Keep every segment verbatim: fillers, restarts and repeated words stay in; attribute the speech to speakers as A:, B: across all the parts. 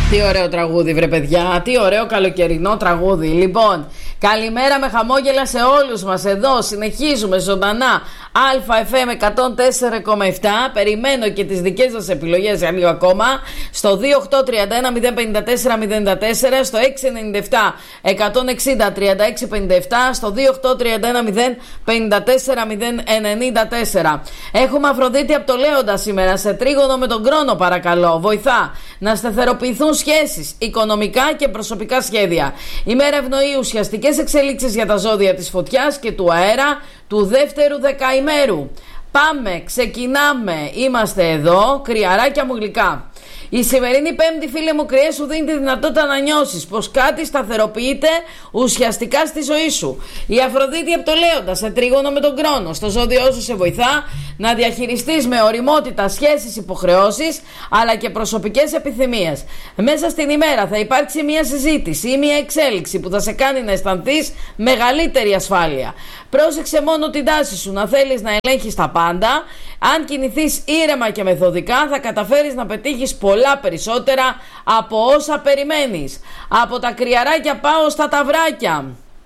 A: Τι ωραίο τραγούδι, βρε παιδιά, τι ωραίο καλοκαιρινό τραγούδι. Λοιπόν, καλημέρα με χαμόγελα σε όλους μας. Εδώ συνεχίζουμε ζωντανά ΑΕΦΕΜ εκατόν τέσσερα κόμμα επτά. Περιμένω και τις δικές σας επιλογές για λίγο ακόμα. Στο δύο οκτώ τρία ένα μηδέν πέντε τέσσερα μηδέν τέσσερα, στο έξι εννιά επτά εκατόν εξήντα τριάντα έξι πενήντα επτά, στο δύο οκτώ τρία ένα μηδέν πέντε τέσσερα μηδέν εννιά τέσσερα. Έχουμε Αφροδίτη από το Λέοντα σήμερα σε τρίγωνο με τον Κρόνο, παρακαλώ. Βοηθά να σταθεροποιηθούν σχέσεις, οικονομικά και προσωπικά σχέδια. Η μέρα ευνοεί ουσιαστικές εξελίξεις για τα ζώδια της φωτιάς και του αέρα του δεύτερου δεκαημέρου. Πάμε, ξεκινάμε, είμαστε εδώ, κρυαράκια μου γλυκά. Η σημερινή Πέμπτη, φίλε μου κρυέ, σου δίνει τη δυνατότητα να νιώσεις πως κάτι σταθεροποιείται ουσιαστικά στη ζωή σου. Η Αφροδίτη από το Λέοντα σε τρίγωνο με τον Κρόνο στο ζώδιό σου σε βοηθά να διαχειριστείς με ωριμότητα σχέσεις, υποχρεώσεις αλλά και προσωπικές επιθυμίες. Μέσα στην ημέρα θα υπάρξει μια συζήτηση ή μια εξέλιξη που θα σε κάνει να αισθανθείς μεγαλύτερη ασφάλεια. Πρόσεξε μόνο την τάση σου να θέλεις να ελέγχεις τα πάντα. Αν κινηθείς ήρεμα και μεθοδικά θα καταφέρεις να πετύχεις πολλά περισσότερα από όσα περιμένεις. Από τα κρυαράκια πάω στα ταυράκια.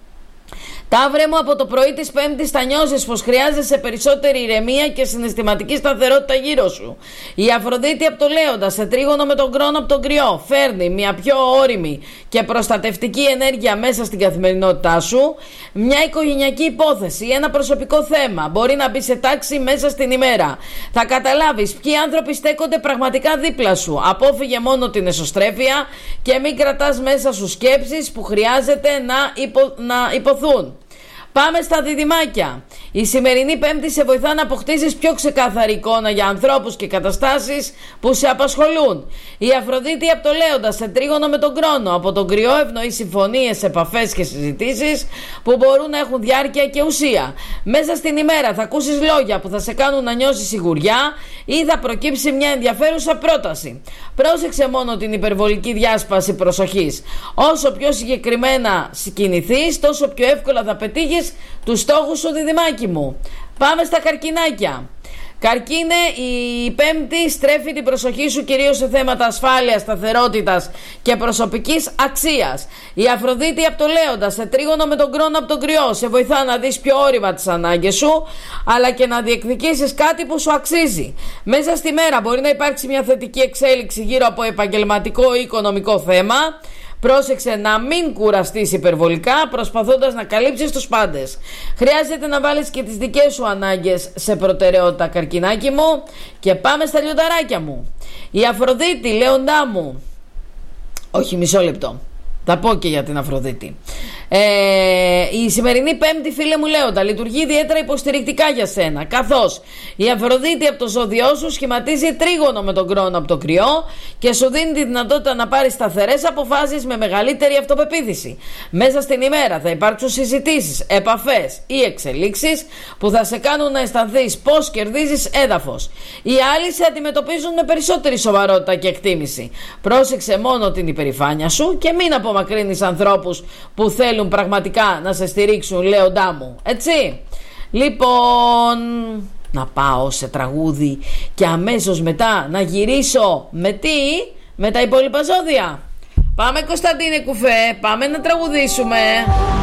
A: Ταύρε μου, από το πρωί της Πέμπτης θα νιώσεις πως χρειάζεσαι περισσότερη ηρεμία και συναισθηματική σταθερότητα γύρω σου. Η Αφροδίτη από το Λέοντα σε τρίγωνο με τον Κρόνο από τον Κρυό φέρνει μια πιο ώριμη και προστατευτική ενέργεια μέσα στην καθημερινότητά σου. Μια οικογενειακή υπόθεση, ένα προσωπικό θέμα μπορεί να μπει σε τάξη μέσα στην ημέρα. Θα καταλάβεις ποιοι άνθρωποι στέκονται πραγματικά δίπλα σου. Απόφυγε μόνο την εσωστρέφεια και μην κρατάς μέσα σου σκέψεις που χρειάζεται να, υπο... να υποθούν. Πάμε στα διδυμάκια. Η σημερινή Πέμπτη σε βοηθά να αποκτήσεις πιο ξεκάθαρη εικόνα για ανθρώπους και καταστάσεις που σε απασχολούν. Η Αφροδίτη από το Λέοντα σε τρίγωνο με τον Κρόνο από τον Κρυό ευνοεί συμφωνίες, επαφές και συζητήσεις που μπορούν να έχουν διάρκεια και ουσία. Μέσα στην ημέρα θα ακούσεις λόγια που θα σε κάνουν να νιώσεις σιγουριά ή θα προκύψει μια ενδιαφέρουσα πρόταση. Πρόσεξε μόνο την υπερβολική διάσπαση προσοχής. Όσο πιο συγκεκριμένα κινηθείς, τόσο πιο εύκολα θα πετύχεις τους στόχους σου, διδυμάκι μου. Πάμε στα καρκινάκια. Καρκίνε, η Πέμπτη στρέφει την προσοχή σου κυρίως σε θέματα ασφάλειας, σταθερότητας και προσωπικής αξίας. Η Αφροδίτη από το Λέοντα σε τρίγωνο με τον Κρόνο από τον Κρυό σε βοηθά να δεις πιο όρημα τις ανάγκες σου αλλά και να διεκδικήσεις κάτι που σου αξίζει. Μέσα στη μέρα μπορεί να υπάρξει μια θετική εξέλιξη γύρω από επαγγελματικό ή οικονομικό θέμα. Πρόσεξε να μην κουραστείς υπερβολικά προσπαθώντας να καλύψεις τους πάντες. Χρειάζεται να βάλεις και τις δικές σου ανάγκες σε προτεραιότητα, καρκινάκι μου. Και πάμε στα λιονταράκια μου. Η Αφροδίτη, Λέοντά μου. Όχι, μισό λεπτό. Θα πω και για την Αφροδίτη. Ε, η σημερινή Πέμπτη, φίλε μου Λέοντα, λειτουργεί ιδιαίτερα υποστηρικτικά για σένα. Καθώς η Αφροδίτη από το ζώδιό σου σχηματίζει τρίγωνο με τον Κρόνο από το Κρυό και σου δίνει τη δυνατότητα να πάρεις σταθερές αποφάσεις με μεγαλύτερη αυτοπεποίθηση. Μέσα στην ημέρα θα υπάρξουν συζητήσεις, επαφές ή εξελίξεις που θα σε κάνουν να αισθανθείς πως κερδίζεις έδαφος. Οι άλλοι σε αντιμετωπίζουν με περισσότερη σοβαρότητα και εκτίμηση. Πρόσεξε μόνο την υπερηφάνεια σου και μην απομακρύνεις ανθρώπους που θέλουν πραγματικά να σε στηρίξουν, Λέοντά μου. Έτσι. Λοιπόν, να πάω σε τραγούδι και αμέσως μετά να γυρίσω με τι? Με τα υπόλοιπα ζώδια. Πάμε, Κωνσταντίνε Κουφέ, πάμε να τραγουδήσουμε.